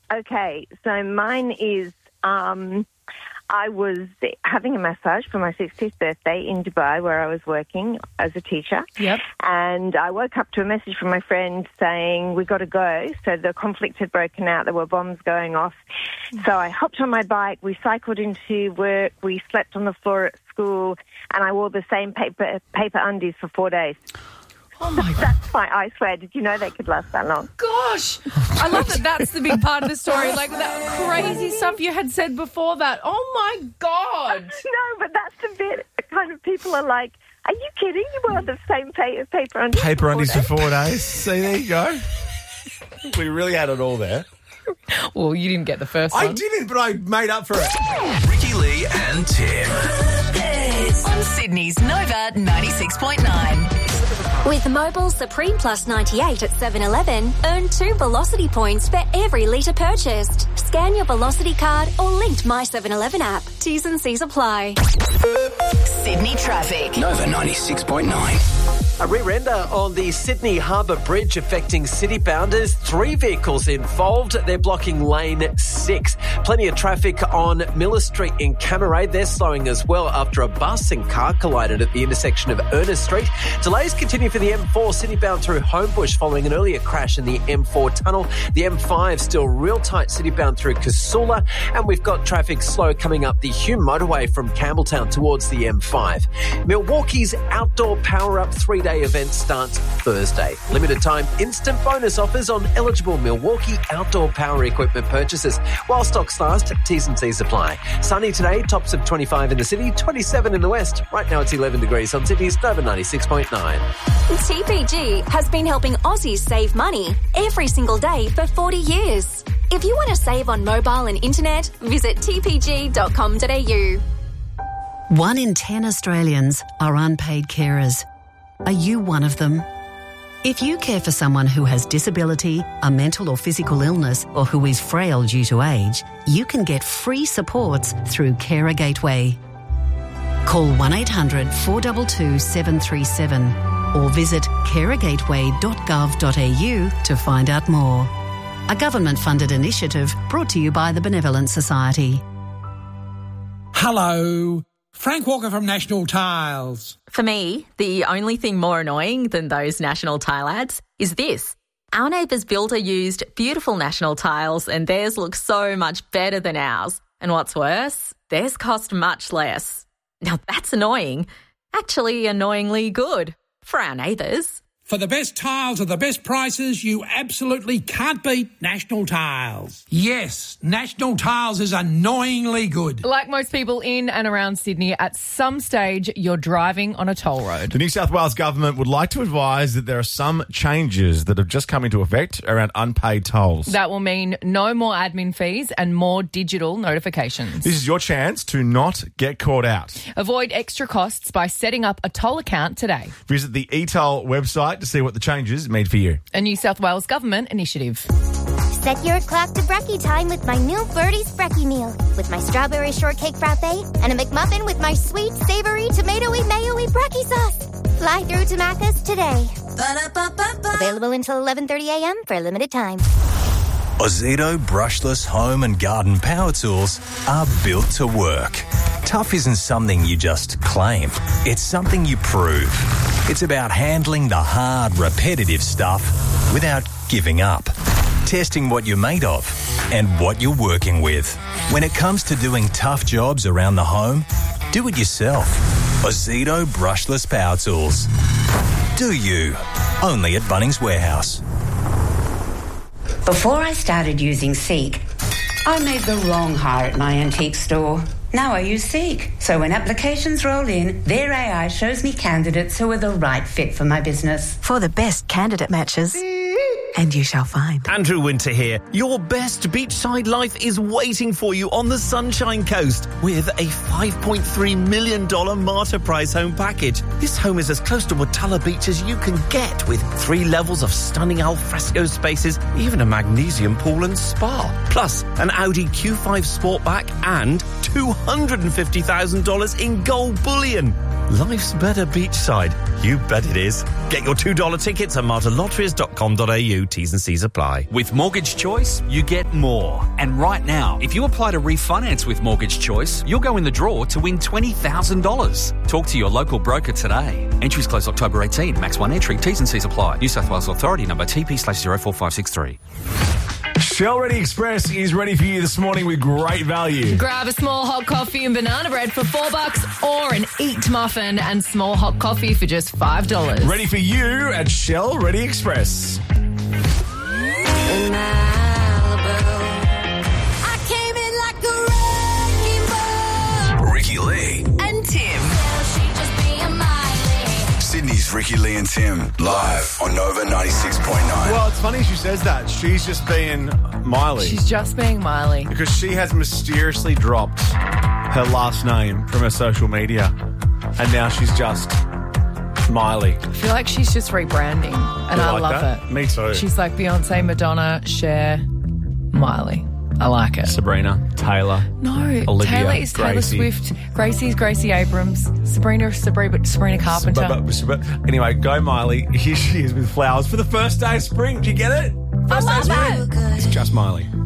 Okay, so mine is I was having a massage for my 60th birthday in Dubai where I was working as a teacher. Yep. And I woke up to a message from my friend saying, we got to go. So the conflict had broken out. There were bombs going off. So I hopped on my bike. We cycled into work. We slept on the floor at school. And I wore the same paper undies for 4 days. Oh, my God. That's my, I swear, did you know they could last that long? Gosh. I love that that's the big part of the story. Like that crazy stuff you had said before that. Oh, my God. No, but that's the bit kind of people are like, are you kidding? You wore the same paper undies Paper undies for 4 4 days. See, there you go. We really had it all there. Well, you didn't get the first one. I didn't, but I made up for it. Ricky Lee and Tim. On Sydney's Nova 96.9. With Mobile Supreme Plus 98 at 7-Eleven, earn 2 Velocity points for every litre purchased. Scan your Velocity card or linked My 7-Eleven app. T's and C's apply. Sydney traffic. Nova 96.9. A rear-ender on the Sydney Harbour Bridge affecting city bounders. 3 vehicles involved. They're blocking lane 6. Plenty of traffic on Miller Street in Cameray. They're slowing as well after a bus and car collided at the intersection of Ernest Street. Delays continue for the M4 city-bound through Homebush following an earlier crash in the M4 tunnel. The M5 still real tight city-bound through Casula. And we've got traffic slow coming up the Hume motorway from Campbelltown towards the M5. Milwaukee's Outdoor Power-Up 3-day event starts Thursday. Limited time instant bonus offers on eligible Milwaukee outdoor power equipment purchases. While stocks last, T's and C's apply. Sunny today, tops of 25 in the city, 27 in the west. Right now it's 11 degrees on Sydney's Nova 96.9. TPG has been helping Aussies save money every single day for 40 years. If you want to save on mobile and internet, visit tpg.com.au. 1 in 10 Australians are unpaid carers. Are you one of them? If you care for someone who has disability, a mental or physical illness, or who is frail due to age, you can get free supports through Carer Gateway. Call 1-800-422-737 or visit carergateway.gov.au to find out more. A government-funded initiative brought to you by the Benevolent Society. Hello. Frank Walker from National Tiles. For me, the only thing more annoying than those National Tile ads is this. Our neighbour's builder used beautiful National Tiles and theirs looks so much better than ours. And what's worse, theirs cost much less. Now that's annoying. Actually annoyingly good for our neighbours. For the best tiles at the best prices, you absolutely can't beat National Tiles. Yes, National Tiles is annoyingly good. Like most people in and around Sydney, at some stage you're driving on a toll road. The New South Wales government would like to advise that there are some changes that have just come into effect around unpaid tolls. That will mean no more admin fees and more digital notifications. This is your chance to not get caught out. Avoid extra costs by setting up a toll account today. Visit the eToll website to see what the changes mean for you. A New South Wales government initiative. Set your clock to brekkie time with my new Birdie's Brekkie meal. With my strawberry shortcake frappe and a McMuffin with my sweet, savoury, tomatoey, mayo-y brekkie sauce. Fly through to Macca's today. Available until 11:30 a.m. for a limited time. Ozito brushless home and garden power tools are built to work. Tough isn't something you just claim. It's something you prove. It's about handling the hard, repetitive stuff without giving up. Testing what you're made of and what you're working with. When it comes to doing tough jobs around the home, do it yourself. Ozito brushless power tools. Do you. Only at Bunnings Warehouse. Before I started using Seek, I made the wrong hire at my antique store. Now I use Seek. So when applications roll in, their AI shows me candidates who are the right fit for my business. For the best candidate matches. And you shall find. Andrew Winter here. Your best beachside life is waiting for you on the Sunshine Coast with a $5.3 million Marta Prize home package. This home is as close to Watala Beach as you can get, with 3 levels of stunning alfresco spaces, even a magnesium pool and spa. Plus, an Audi Q5 Sportback and $250,000 in gold bullion. Life's better beachside. You bet it is. Get your $2 tickets at martylotteries.com.au. T's and C's apply. With Mortgage Choice, you get more. And right now, if you apply to refinance with Mortgage Choice, you'll go in the draw to win $20,000. Talk to your local broker today. Entries close October 18. Max 1 entry. T's and C's apply. New South Wales Authority number TP/04563. Shell Ready Express is ready for you this morning with great value. Grab a small hot coffee and banana bread for $4 or an Eat muffin and small hot coffee for just $5. Ready for you at Shell Ready Express. I came in like a wrecking ball. Ricky Lee. And Tim. Sydney's Ricky Lee and Tim live on Nova 96.9. Well, it's funny she says that. She's just being Miley. She's just being Miley. Because she has mysteriously dropped her last name from her social media. And now she's just Miley. I feel like she's just rebranding. And I love it. Me too. She's like Beyonce, Madonna, Cher, Miley. I like it. Sabrina, Taylor. No, Olivia, Taylor is Taylor Gracie. Swift. Gracie's Gracie Abrams. Sabrina Carpenter. Anyway, go Miley. Here she is with flowers for the first day of spring. Do you get it? First day of spring. It's just Miley.